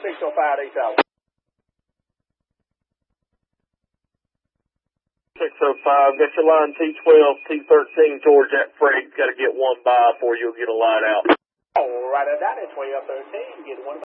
605 8,000. 605, got your line T12, T13 towards that freight. Got to get one by before you'll get a light out. All right, I got it. 20 up 13. Get one by.